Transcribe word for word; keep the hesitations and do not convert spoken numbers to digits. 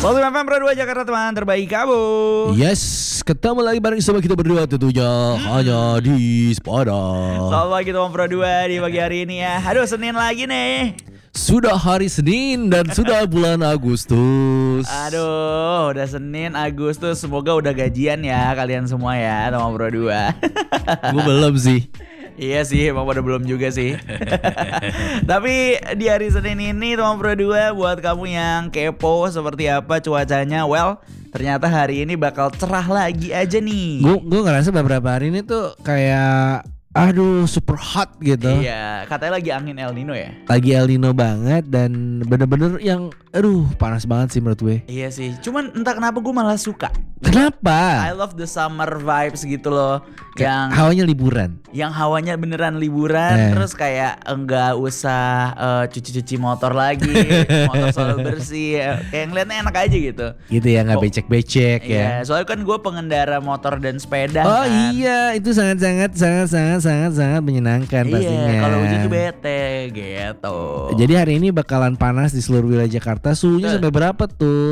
Satu F M Pro dua Jakarta, teman terbaik kamu. Yes, ketemu lagi bareng sama kita berdua tentunya hmm. hanya di Spada. Selamat pagi teman Pro dua di pagi hari ini ya. Aduh, Senin lagi nih. Sudah hari Senin dan sudah bulan Agustus. Aduh, udah Senin Agustus. Semoga udah gajian ya kalian semua ya teman Pro dua. Gue belum sih. Iya sih, emang pada belum juga sih. Tapi di hari Senin ini teman Pro dua, buat kamu yang kepo seperti apa cuacanya, well, ternyata hari ini bakal cerah lagi aja nih. Gue gue ngerasa beberapa hari ini tuh kayak aduh super hot gitu. Iya, katanya lagi angin El Nino ya. Lagi El Nino banget dan bener-bener yang aduh panas banget sih menurut gue. Iya sih, cuman entah kenapa gue malah suka. Kenapa? I love the summer vibes gitu loh. Yang hawanya liburan. Yang hawanya beneran liburan, eh. Terus kayak enggak usah uh, cuci-cuci motor lagi, motor selalu bersih. Kayak ngeliatnya enak aja gitu. Gitu ya, nggak becek-becek ya. Iya, soalnya kan gue pengendara motor dan sepeda. Oh kan. iya, itu sangat-sangat sangat-sangat sangat-sangat menyenangkan iya, pastinya. Iya, kalau hujan tuh bete gitu. Jadi hari ini bakalan panas di seluruh wilayah Jakarta. Suhunya sampai berapa tuh?